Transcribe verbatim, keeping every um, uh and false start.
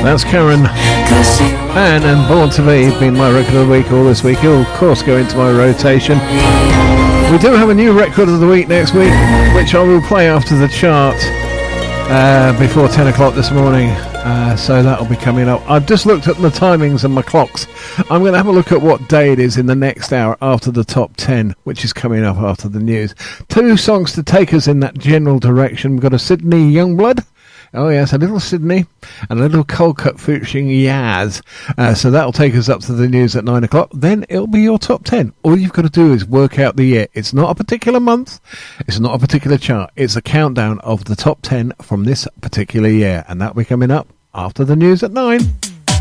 That's Karen. And, and Born to Be been my record of the week all this week. It'll of course go into my rotation. We do have a new record of the week next week, which I will play after the chart uh, before ten o'clock this morning. Uh, so that'll be coming up. I've just looked at the timings and my clocks. I'm going to have a look at what day it is in the next hour after the top ten, which is coming up after the news. Two songs to take us in that general direction. We've got a Sydney Youngblood. Oh yes, a little Sydney and a little cold cut featuring Yaz. Uh, so that'll take us up to the news at nine o'clock. Then it'll be your top ten. All you've got to do is work out the year. It's not a particular month. It's not a particular chart. It's a countdown of the top ten from this particular year. And that'll be coming up after the news at nine.